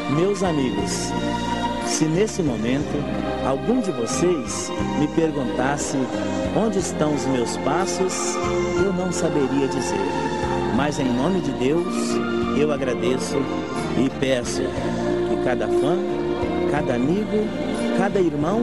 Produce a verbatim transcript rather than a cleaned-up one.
Meus amigos, se nesse momento algum de vocês me perguntasse onde estão os meus passos, eu não saberia dizer. Mas em nome de Deus, eu agradeço e peço que cada fã, cada amigo, cada irmão